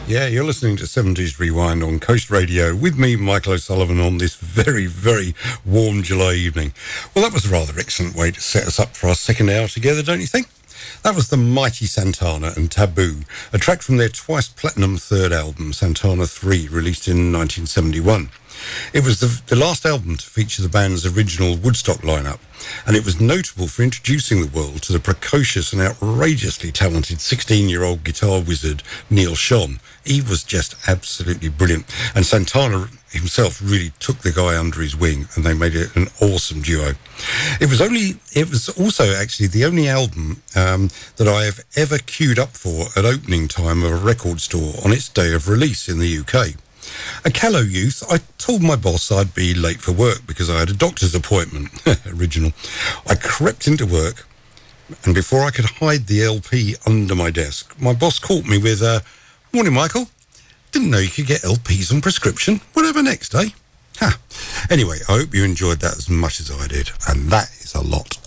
Yeah, you're listening to 70s Rewind on Coast Radio with me, Michael O'Sullivan, on this very, very warm July evening. Well, that was a rather excellent way to set us up for our second hour together, don't you think? That was the mighty Santana and Taboo, a track from their twice platinum third album, Santana 3, released in 1971. It was the last album to feature the band's original Woodstock lineup, and it was notable for introducing the world to the precocious and outrageously talented 16-year-old guitar wizard Neil Schon. He was just absolutely brilliant, and Santana himself really took the guy under his wing, and they made it an awesome duo. It was also actually the only album that I have ever queued up for at opening time of a record store on its day of release in the UK. A callow youth, I told my boss I'd be late for work because I had a doctor's appointment. Original. I crept into work, and before I could hide the LP under my desk, my boss caught me with, "Morning, Michael. Didn't know you could get LPs on prescription. Whatever next, eh?" Ha. Anyway, I hope you enjoyed that as much as I did, and that is a lot.